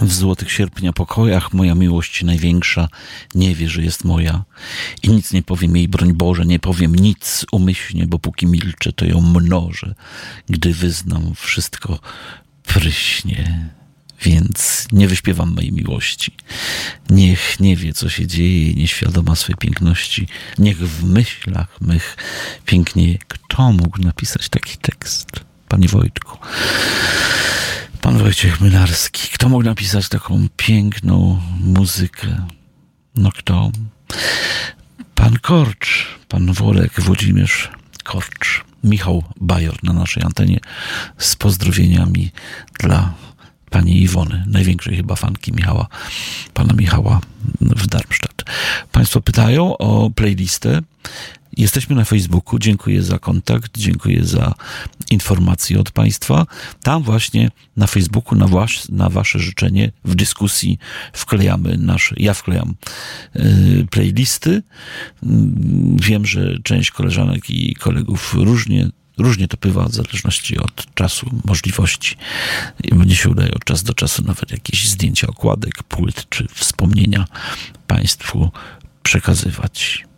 W złotych sierpnia pokojach moja miłość największa nie wie, że jest moja i nic nie powiem jej, broń Boże, nie powiem nic umyślnie, bo póki milczę, to ją mnożę. Gdy wyznam, wszystko pryśnie, więc nie wyśpiewam mojej miłości. Niech nie wie, co się dzieje, nieświadoma swej piękności. Niech w myślach mych pięknieje. Kto mógł napisać taki tekst? Panie Wojtku. Pan Wojciech Młynarski. Kto mógł napisać taką piękną muzykę? No kto? Pan Korcz, pan Worek, Włodzimierz Korcz, Michał Bajor na naszej antenie z pozdrowieniami dla pani Iwony, największej chyba fanki pana Michała w Darmstadt. Państwo pytają o playlistę. Jesteśmy na Facebooku. Dziękuję za kontakt, dziękuję za informacje od Państwa. Tam właśnie na Facebooku na Wasze życzenie w dyskusji ja wklejam playlisty. Wiem, że część koleżanek i kolegów różnie to bywa, w zależności od czasu, możliwości. Mnie się udaje od czasu do czasu nawet jakieś zdjęcia okładek, płyt czy wspomnienia Państwu przekazywać.